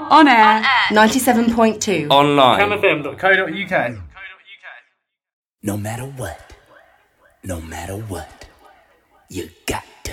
On air. 97.2. Online. camfm.co.uk. No matter what, you